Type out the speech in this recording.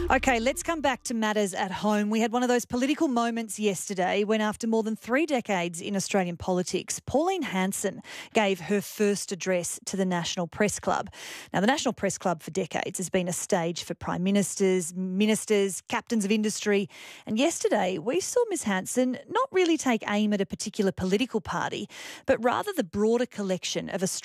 Okay, let's come back to matters at home. We had one of those political moments yesterday when, after more than 3 decades in Australian politics, Pauline Hanson gave her first address to the National Press Club. Now, the National Press Club for decades has been a stage for prime ministers, captains of industry. And yesterday, we saw Ms Hanson not really take aim at a particular political party, but rather the broader collection of Australian